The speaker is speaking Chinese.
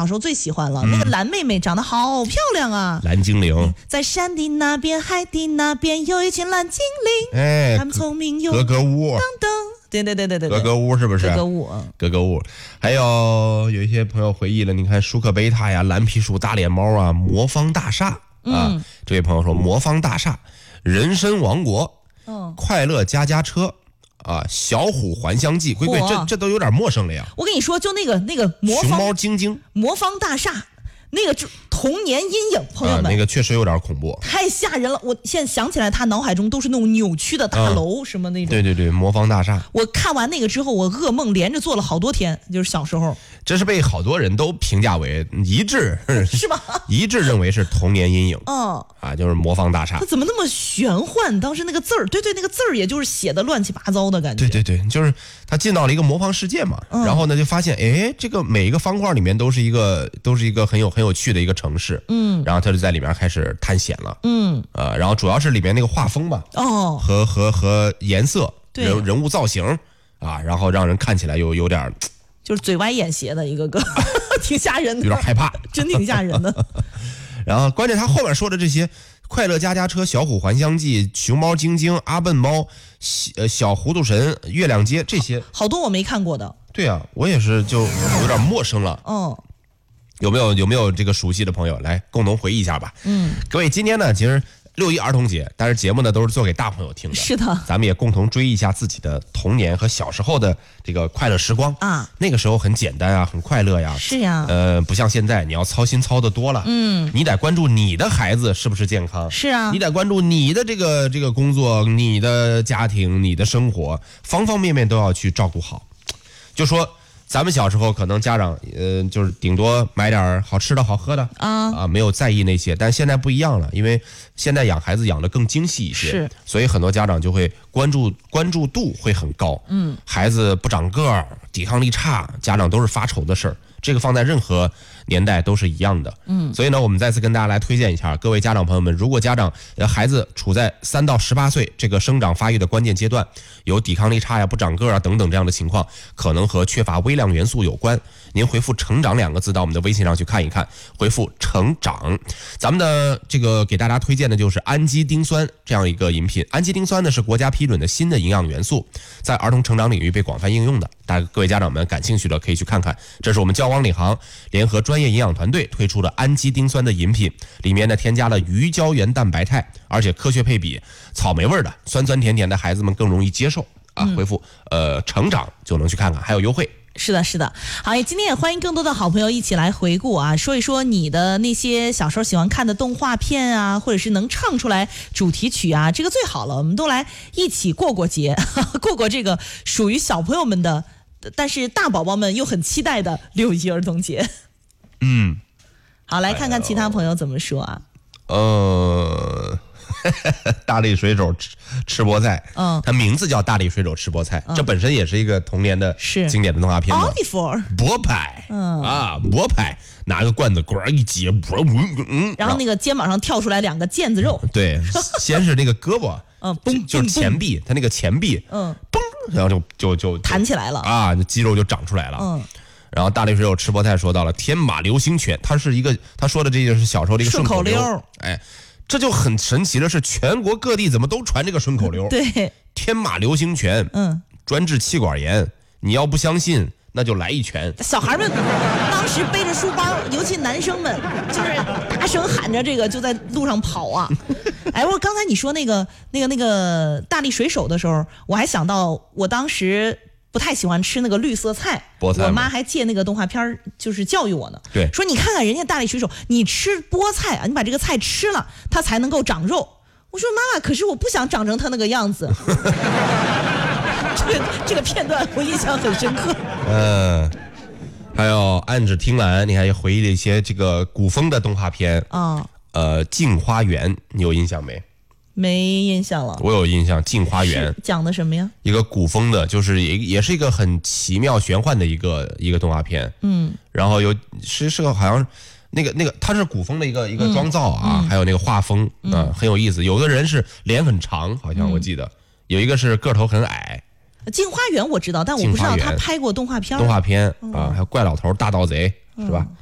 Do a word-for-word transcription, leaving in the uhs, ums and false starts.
小时候最喜欢了，嗯、那个蓝妹妹长得好漂亮啊， 蓝精灵。 在山的那边，海的那边，有一群蓝精灵， 哎， 他们聪明又格格巫， 噔噔，对对对对对， 格格巫是不是？ 格格巫， 格格巫。还有有一些朋友回忆了，你看舒克贝塔呀、蓝皮鼠、大脸猫啊、魔方大厦啊。嗯、这位朋友说，魔方大厦、人参王国、嗯、快乐家家车。啊，小虎还乡记，龟龟，这这都有点陌生了呀。 我跟你说，就那个那个魔方熊猫晶晶、 魔方大厦，那个就童年阴影，朋友们、 啊，那个确实有点恐怖， 太吓人了。我现在想起来，他脑海中都是那种扭曲的大楼，啊、什么那种。 对对对，魔方大厦。 我看完那个之后，我噩梦连着做了好多天，就是小时候。 这是被好多人都评价为一致， 是吧？ 一致认为是童年阴影。 嗯， 啊，就是魔方大厦。 它怎么那么玄幻？当时那个字儿，对对，那个字儿也就是写的乱七八糟的感觉。 对对对，就是他进到了一个魔方世界嘛，嗯、然后呢就发现，哎，这个每一个方块里面都是一个都是一个很有很有趣的一个城市。嗯，然后他就在里面开始探险了。嗯，呃，然后主要是里面那个画风吧，哦，和和和颜色，人人物造型啊，然后让人看起来有有点。 就是嘴歪眼斜的一个个，挺吓人的， 有点害怕， 真挺吓人的。 然后关键他后面说的这些，快乐家家车、小虎还乡记、熊猫晶晶、阿笨猫、呃小糊涂神、月亮街这些， 好多我没看过的。 对啊，我也是就有点陌生了。嗯，有没有有没有这个熟悉的朋友来共同回忆一下吧？嗯，各位，今天呢，其实。六一儿童节，但是节目呢都是做给大朋友听的。 是的， 咱们也共同追忆一下自己的童年和小时候的这个快乐时光啊。那个时候很简单啊，很快乐呀。 是呀， 呃，不像现在，你要操心操得多了。嗯，你得关注你的孩子是不是健康。 是啊， 你得关注你的这个这个工作、你的家庭、你的生活，方方面面都要去照顾好。就说。咱们小时候可能家长呃就是顶多买点好吃的好喝的啊啊，没有在意那些，但现在不一样了，因为现在养孩子养得更精细一些，是，所以很多家长就会关注关注度会很高，嗯，孩子不长个儿，抵抗力差，家长都是发愁的事儿，这个放在任何年代都是一样的，嗯，所以呢，我们再次跟大家来推荐一下，各位家长朋友们，如果家长呃孩子处在三到十八岁这个生长发育的关键阶段，有抵抗力差呀、不长个儿啊等等这样的情况，可能和缺乏微量元素有关。您回复成长两个字到我们的微信上去看一看，回复成长。咱们的这个给大家推荐的就是氨基丁酸这样一个饮品。氨基丁酸呢是国家批准的新的营养元素，在儿童成长领域被广泛应用的。大家各位家长们感兴趣的可以去看看，这是我们教网领航联合专业营养团队推出的氨基丁酸的饮品，里面呢添加了鱼胶原蛋白肽，而且科学配比，草莓味的，酸酸甜甜的，孩子们更容易接受啊。回复呃成长就能去看看，还有优惠。 是的，是的，好，今天也欢迎更多的好朋友一起来回顾啊，说一说你的那些小时候喜欢看的动画片啊，或者是能唱出来主题曲啊，这个最好了，我们都来一起过过节，过过这个属于小朋友们的，但是大宝宝们又很期待的六一儿童节。 嗯， 好，来看看其他朋友怎么说啊。 呃。大力水手吃吃菠菜，嗯，它名字叫大力水手吃菠菜，嗯、这本身也是一个童年的经典的动画片嘛。菠派，嗯啊，菠派，拿个罐子咣一接，嗯， 然后那个肩膀上跳出来两个腱子肉， 对，先是那个胳膊，嗯，嘣，就是前臂，它那个前臂，嗯，嘣，然后就就就弹起来了啊，肌肉就长出来了，嗯。然后大力水手吃菠菜说到了天马流星拳，他是一个他说的这就是小时候的一个顺口溜， 口溜哎。这就很神奇的是，全国各地怎么都传这个顺口溜？ 对， 天马流星拳，嗯，专治气管炎。你要不相信，那就来一拳。 小孩们当时背着书包，尤其男生们，就是大声喊着这个，就在路上跑啊。哎，我刚才你说那个那个那个大力水手的时候，我还想到我当时。不太喜欢吃那个绿色菜， 菠菜， 我妈还借那个动画片就是教育我呢。 对， 说你看看人家大力水手，你吃菠菜啊，你把这个菜吃了，它才能够长肉。我说妈妈，可是我不想长成他那个样子。这个这个片段我印象很深刻。 嗯，还有暗指听兰，你还回忆了一些这个古风的动画片啊、哦，呃，《镜花缘》，你有印象没？ 没印象了。 我有印象，《镜花缘》 讲的什么呀？ 一个古风的，就是也也是一个很奇妙玄幻的一个一个动画片。嗯，然后有是是个好像那个那个它是古风的一个一个妆造啊，嗯、还有那个画风啊、嗯呃，很有意思。有的人是脸很长，好像我记得、嗯、有一个是个头很矮。 镜花缘我知道，但我不知道他拍过动画片。 动画片啊，还有怪老头、大盗贼、嗯、是吧？